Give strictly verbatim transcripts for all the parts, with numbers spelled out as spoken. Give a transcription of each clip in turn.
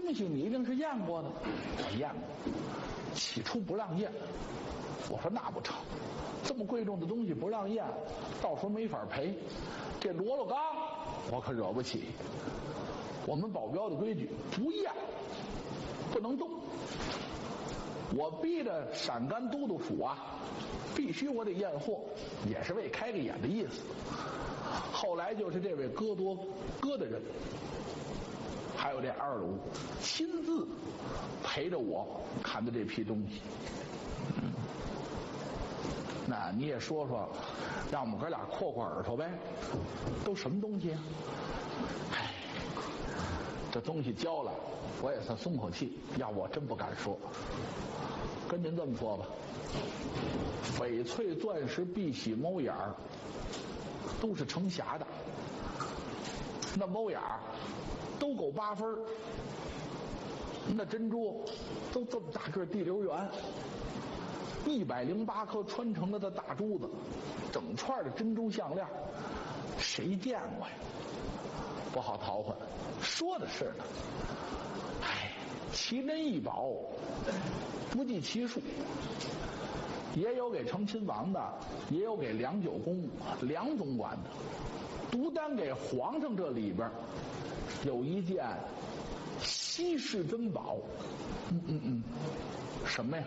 东西你一定是验过的。我验过，起初不让验。我说那不成，这么贵重的东西不让验，到时候没法赔。这螺螺钢我可惹不起，我们保镖的规矩不验，不能动。我逼着陕甘都督府啊，必须我得验货，也是为开个眼的意思。后来就是这位哥多哥的人，还有这二鲁亲自陪着我看的这批东西。嗯，那你也说说，让我们哥俩扩扩耳朵呗，都什么东西啊？哎，这东西交了，我也算松口气，要不我真不敢说。跟您这么说吧，翡翠、钻石、碧玺、猫眼儿，都是成匣的。那猫眼儿都够八分，那珍珠都这么大个地流圆，一百零八颗穿成了的大珠子，整串的珍珠项链，谁见过呀？不好淘换。说的是呢，哎，奇珍异宝不计其数，也有给成亲王的，也有给梁九公、梁总管的。独单给皇上这里边有一件稀世珍宝。嗯嗯嗯，什么呀？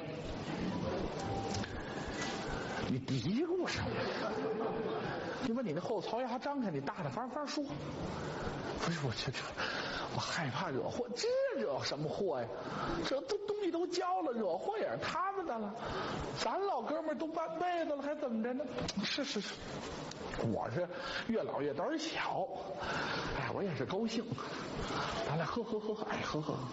你嘀咕什么？你把你那后槽牙张开，你大大方方说。不是我这这，我害怕惹祸，这惹什么祸呀？这都东西都交了，惹祸也是他们的了。咱老哥们儿都半辈子了，还怎么着呢？是是是，我是越老越胆小。哎，我也是高兴。咱俩喝喝喝喝，哎，喝喝喝。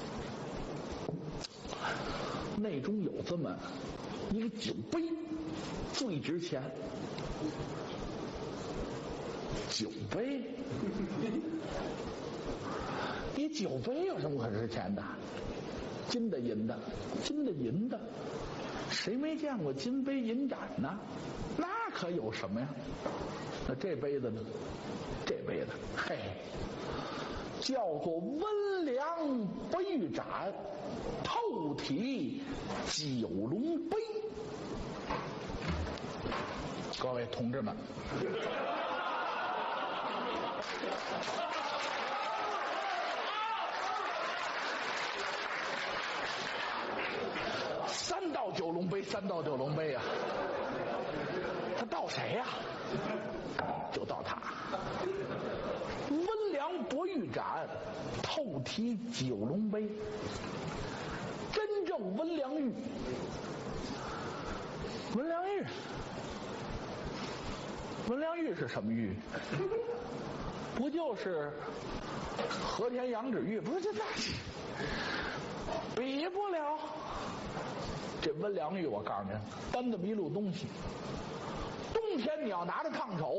内中有这么一个酒杯，最值钱。酒杯，你酒杯有什么可值钱的？金的银的，金的银的，谁没见过金杯银盏呢？那可有什么呀？那这杯子呢？这杯子，嘿，叫做温良不遇盏，透体九龙杯。各位同志们，三道九龙杯，三道九龙杯啊！他到谁呀、啊？就到他。温良博玉盏，透体九龙杯。真正温良玉，温良玉，温良玉是什么玉？不就是和田羊脂玉？不是，这那比不了。这温良玉，我告诉您，搬这么一路东西，冬天你要拿着烫手，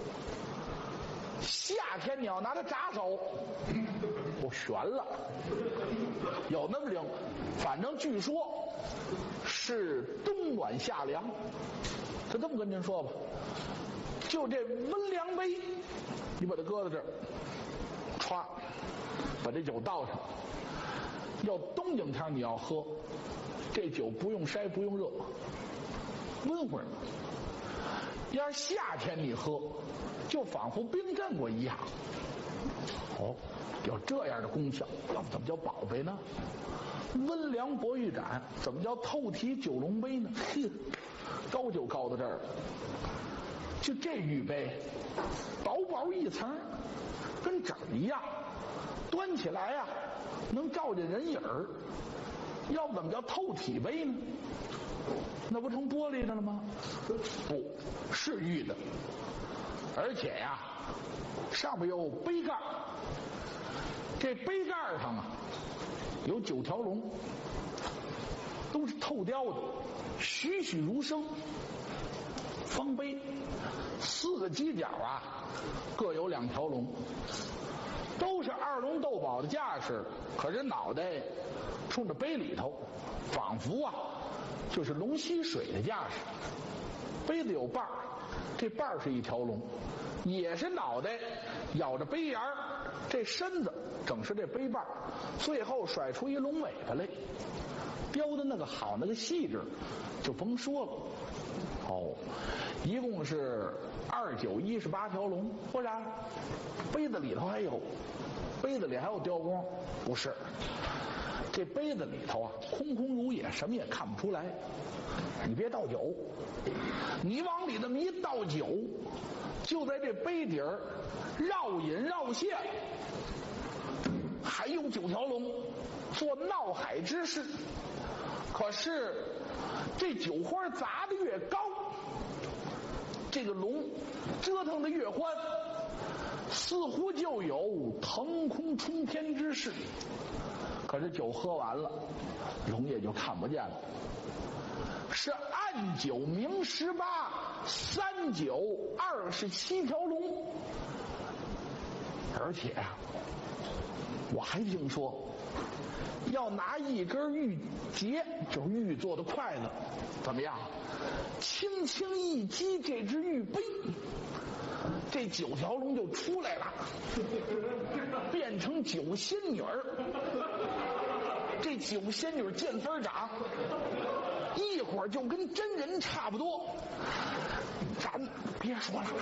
夏天你要拿着扎手，我悬了，有那么灵。反正据说是冬暖夏凉。就这么跟您说吧，就这温良杯，你把它搁在这儿，歘，把这酒倒上。要冬景天你要喝，这酒不用筛不用热，温会儿。要是夏天你喝，就仿佛冰镇过一样。哦，有这样的功效，要不怎么叫宝贝呢？温良博玉盏，怎么叫透体九龙杯呢？呵，高就高到这儿。就这玉杯，薄薄一层，跟纸一样，端起来呀、啊，能照见人影儿。要不怎么叫透体杯呢？那不成玻璃的了吗？不是玉的，而且呀，上面有杯盖，这杯盖上啊有九条龙，都是透雕的，栩栩如生。方杯四个犄角啊各有两条龙，都是二龙斗宝的架势，可是脑袋冲着杯里头，仿佛啊就是龙吸水的架势。杯子有把儿，这把儿是一条龙， 也是脑袋咬着杯沿儿，这身子整是这杯把，最后甩出一龙尾巴来，雕的那个好，那个细致，就甭说了。哦，一共是二九一十八条龙，不然杯子里头还有，杯子里还有雕工，不是？这杯子里头啊，空空如也，什么也看不出来。你别倒酒，你往里这么一倒酒，就在这杯底儿绕饮绕现，还有九条龙做闹海之事。可是这酒花砸得越高，这个龙折腾得越欢，似乎就有腾空冲天之势。可是酒喝完了，龙也就看不见了。是暗九明十八，三九二十七条龙。而且啊，我还听说要拿一根玉节，就是玉做的筷子，怎么样？轻轻一击这只玉杯，这九条龙就出来了，变成九仙女儿。这九仙女见分长，一会儿就跟真人差不多。咱别说了。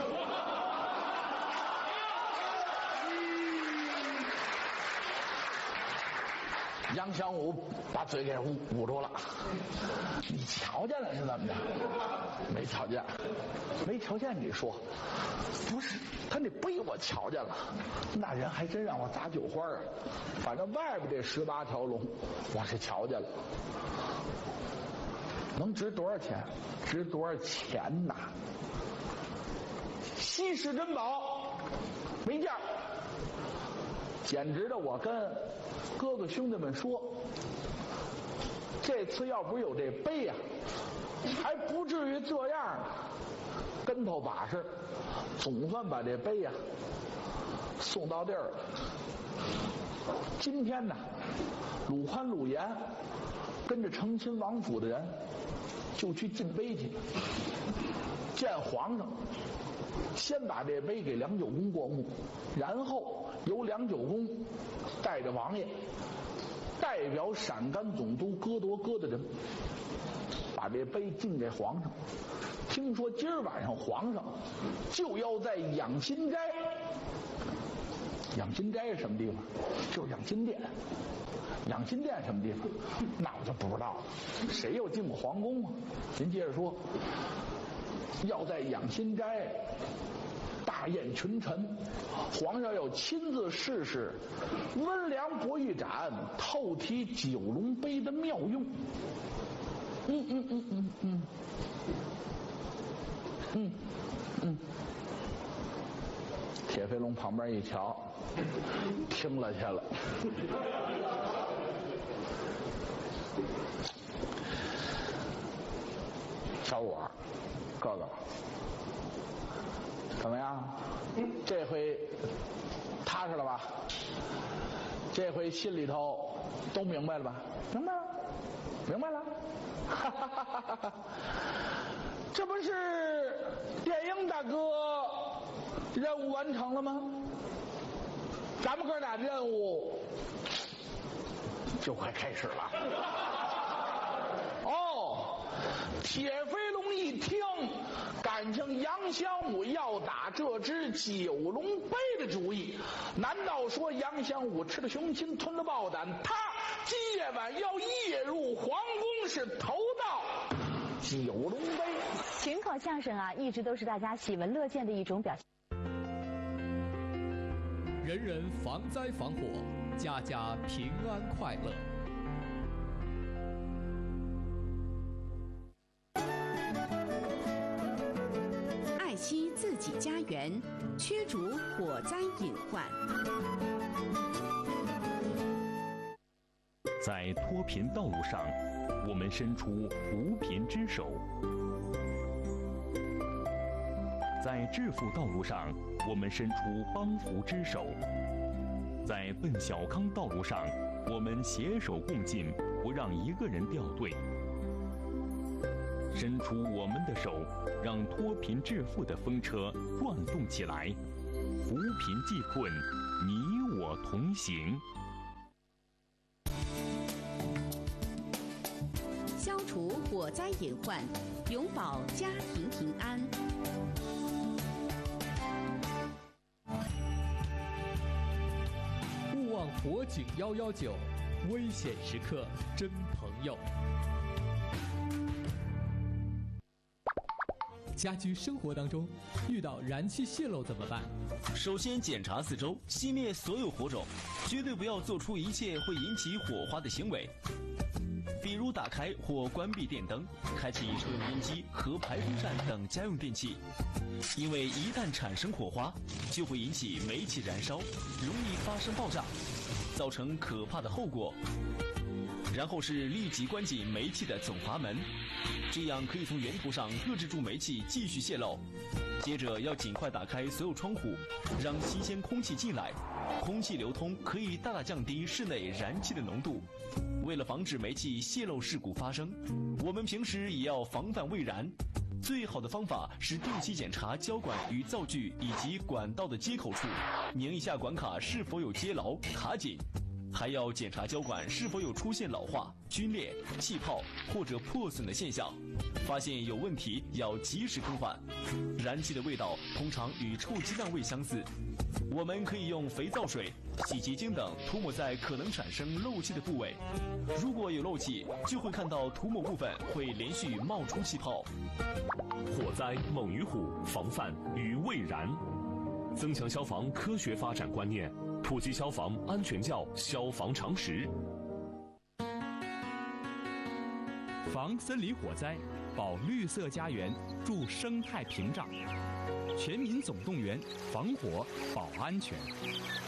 杨祥武把嘴给捂捂住了。你瞧见了是怎么的？没瞧见，没瞧见。你说不是？他那杯我瞧见了，那人还真让我砸酒花啊。反正外边这十八条龙我是瞧见了，能值多少钱？值多少钱呐？稀世珍宝，没价。简直的，我跟哥哥兄弟们说，这次要不是有这杯呀、啊，还不至于这样呢。跟头把式，总算把这杯呀、啊、送到地儿了。今天呢，鲁宽、鲁严跟着成亲王府的人就去进杯去，见皇上。先把这杯给梁九公过目，然后由梁九公带着王爷，代表陕甘总督哥铎哥的人，把这杯敬给皇上。听说今儿晚上皇上就要在养心斋，养心斋是什么地方？就是养心殿。养心殿什么地方？那我就不知道了。谁又进过皇宫啊？您接着说。要在养心斋大宴群臣，皇上要亲自试试温良博玉盏透体九龙杯的妙用。嗯嗯嗯嗯嗯嗯嗯。铁飞龙旁边一瞧，听了去了。小我哥哥怎么样？这回踏实了吧？这回心里头都明白了吧？明白了，明白了。哈哈哈哈哈！这不是电影大哥任务完成了吗？咱们哥俩的任务就快开始了。哦，铁飞龙一听，感情杨祥武要打这只九龙杯的主意。难道说杨祥武吃了雄心，吞了豹胆，他今夜晚要夜入皇宫，是投到九龙杯？ 群口相声啊，一直都是大家喜闻乐见的一种表现。 人人防灾防火，家家平安快乐。 爱惜自己家园，驱逐火灾隐患。 在脱贫道路上，我们伸出扶贫之手；在致富道路上，我们伸出帮扶之手；在奔小康道路上，我们携手共进，不让一个人掉队。 伸出我们的手，让脱贫致富的风车转动起来，扶贫济困，你我同行。 消除火灾隐患，永保家庭平安。 勿忘火警幺幺九，危险时刻真朋友。家居生活当中遇到燃气泄漏怎么办？ 首先检查四周，熄灭所有火种，绝对不要做出一切会引起火花的行为，比如打开或关闭电灯，开启抽油烟机和排风扇等家用电器，因为一旦产生火花，就会引起煤气燃烧，容易发生爆炸，造成可怕的后果。然后是立即关紧煤气的总阀门，这样可以从源头上遏制住煤气继续泄漏。接着要尽快打开所有窗户，让新鲜空气进来，空气流通可以大大降低室内燃气的浓度。为了防止煤气泄漏事故发生，我们平时也要防范未燃。最好的方法是定期检查胶管与灶具以及管道的接口处，拧一下管卡是否有接牢卡紧，还要检查胶管是否有出现老化、皲裂、气泡或者破损的现象，发现有问题要及时更换。燃气的味道通常与臭鸡蛋味相似，我们可以用肥皂水、洗洁精等涂抹在可能产生漏气的部位，如果有漏气，就会看到涂抹部分会连续冒出气泡。 火灾猛于虎，防范于未然。增强消防科学发展观念，普及消防安全教消防常识。 防森林火灾，保绿色家园，筑生态屏障。全民总动员，防火保安全。